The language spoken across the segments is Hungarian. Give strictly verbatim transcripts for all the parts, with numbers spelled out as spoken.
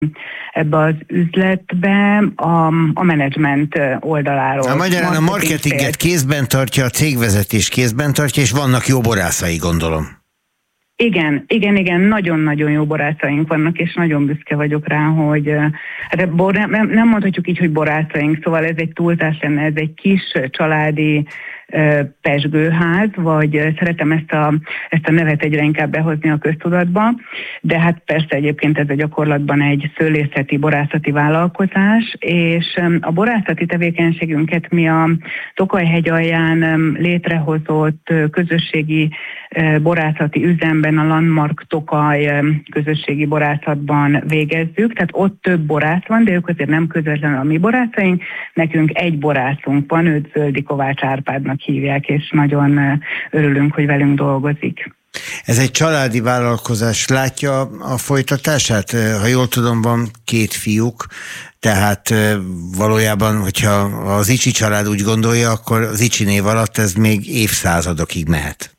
ebbe az üzletbe a, a menedzsment oldaláról. A magyarán a marketinget kézben tartja, a cégvezetés kézben tartja, és vannak jó borászai, gondolom. Igen, igen, igen, nagyon-nagyon jó borászaink vannak, és nagyon büszke vagyok rá, hogy hát bor, nem, nem mondhatjuk így, hogy borászaink, szóval ez egy túlzás lenne, ez egy kis családi pezsgőház, vagy szeretem ezt a, ezt a nevet egyre inkább behozni a köztudatba, de hát persze egyébként ez a gyakorlatban egy szőlészeti, borászati vállalkozás, és a borászati tevékenységünket mi a Tokaj-hegy alján létrehozott közösségi borászati üzemben, a Landmark Tokaj közösségi borászatban végezzük, tehát ott több borász van, de ők azért nem közvetlenül a mi borászaink, nekünk egy borászunk van, őt Zöldi Kovács Árpádnak hívják, és nagyon örülünk, hogy velünk dolgozik. Ez egy családi vállalkozás, látja a folytatását? Ha jól tudom, van két fiúk, tehát valójában, hogyha az Icsi család úgy gondolja, akkor az Icsi név alatt ez még évszázadokig mehet.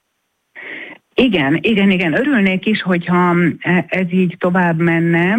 Igen, igen, igen. Örülnék is, hogyha ez így tovább menne.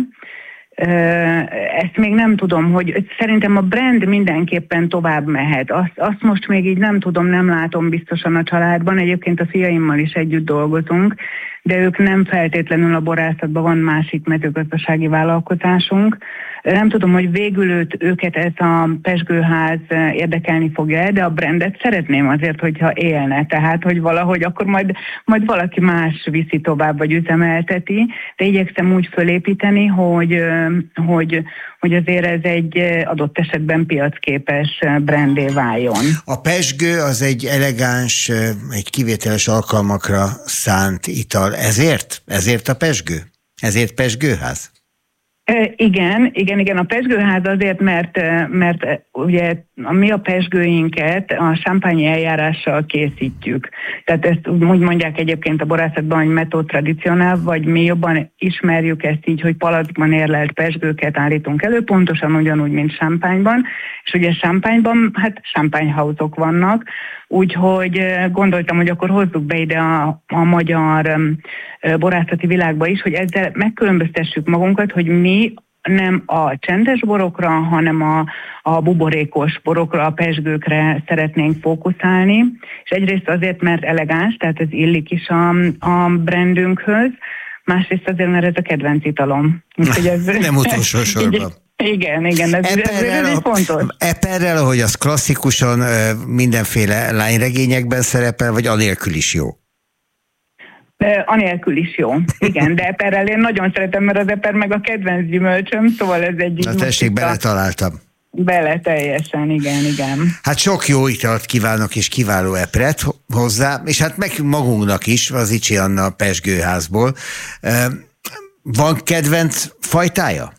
Ezt még nem tudom, hogy szerintem a brand mindenképpen tovább mehet. Azt, azt most még így nem tudom, nem látom biztosan a családban. Egyébként a fiaimmal is együtt dolgozunk, de ők nem feltétlenül a borászatban, van másik mezőgazdasági vállalkozásunk. Nem tudom, hogy végül őt, őket ez a pezsgőház érdekelni fogja, de a brandet szeretném azért, hogyha élne. Tehát, hogy valahogy akkor majd, majd valaki más viszi tovább, vagy üzemelteti, de igyekszem úgy fölépíteni, hogy, hogy, hogy azért ez egy adott esetben piacképes brandé váljon. A pezsgő az egy elegáns, egy kivételes alkalmakra szánt ital. Ezért? Ezért a pezsgő? Ezért pezsgőház? Igen, igen, igen. A pezsgőház azért, mert, mert ugye mi a pezsgőinket a champagne eljárással készítjük. Tehát ezt úgy mondják egyébként a borászatban, hogy metód tradicionál, vagy mi jobban ismerjük ezt így, hogy palackban érlelt pezsgőket állítunk elő, pontosan ugyanúgy, mint champagneban. És ugye champagneban, hát champagne house-ok vannak, úgyhogy gondoltam, hogy akkor hozzuk be ide a, a magyar borászati világba is, hogy ezzel megkülönböztessük magunkat, hogy mi nem a csendes borokra, hanem a, a buborékos borokra, a pezsgőkre szeretnénk fókuszálni, és egyrészt azért, mert elegáns, tehát ez illik is a, a brandünkhöz, másrészt azért, mert ez a kedvenc italom. Ez nem utolsó sorban. Igen, igen, ez, eperrel, ez, ez fontos. Eperrel, ahogy az klasszikusan mindenféle lányregényekben szerepel, vagy anélkül is jó? Anélkül is jó. Igen, de eperrel én nagyon szeretem, mert az eper meg a kedvenc gyümölcsöm, szóval ez egy... Na tessék, beletaláltam. Bele teljesen, igen, igen. Hát sok jó italt kívánok, és kiváló epret hozzá, és hát meg magunknak is, az Icsi Anna a pezsgőházból. Van kedvenc fajtája?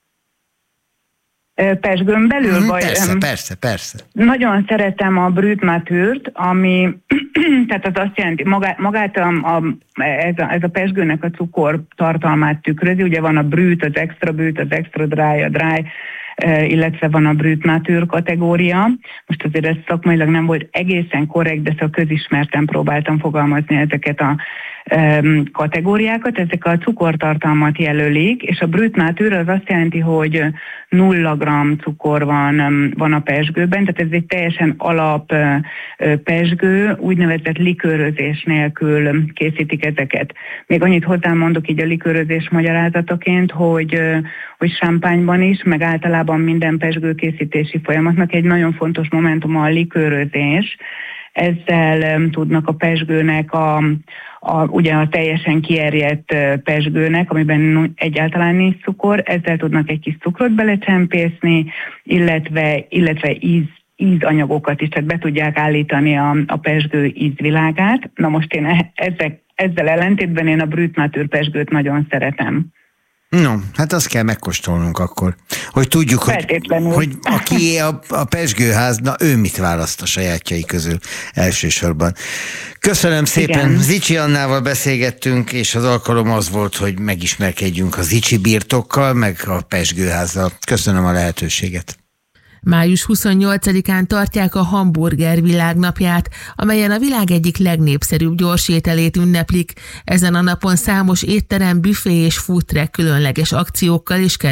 Pezsgőn belül? Mm, vagy, persze, persze, persze. Nagyon szeretem a Brut Maturt, ami, tehát az azt jelenti, magát, magát a, a, ez, a, ez a pezsgőnek a cukor tartalmát tükrözi, ugye van a Brut, az Extra Brut, az Extra Dry, a Dry, illetve van a Brut Nature kategória. Most azért ez szakmailag nem volt egészen korrekt, de szóval közismerten próbáltam fogalmazni ezeket a kategóriákat, ezek a cukortartalmat jelölik, és a Brut Nature az azt jelenti, hogy nulla gramm cukor van, van a pezsgőben, tehát ez egy teljesen alap pezsgő, úgynevezett likőrözés nélkül készítik ezeket. Még annyit hozzámondok így a likőrözés magyarázataként, hogy, hogy champagneban is, meg általában minden pezsgőkészítési folyamatnak egy nagyon fontos momentum a likőrözés. Ezzel tudnak a pezsgőnek a A, ugye a teljesen kierjedt pezsgőnek, amiben egyáltalán nincs cukor, ezzel tudnak egy kis cukrot belecsempészni, illetve, illetve íz, ízanyagokat is, tehát be tudják állítani a, a pezsgő ízvilágát. Na most én ezek, ezzel ellentétben én a Brut Nature pezsgőt nagyon szeretem. No, hát azt kell megkóstolnunk akkor, hogy tudjuk, hogy, hogy aki a, a pezsgőház, na ő mit választ a sajátjai közül elsősorban. Köszönöm szépen, igen. Zicsi Annával beszélgettünk, és az alkalom az volt, hogy megismerkedjünk a Zicsi birtokkal, meg a pezsgőházzal. Köszönöm a lehetőséget. május huszonnyolcadikán tartják a hamburger világnapját, amelyen a világ egyik legnépszerűbb gyorsételét ünneplik. Ezen a napon számos étterem, büfé és food truck különleges akciókkal és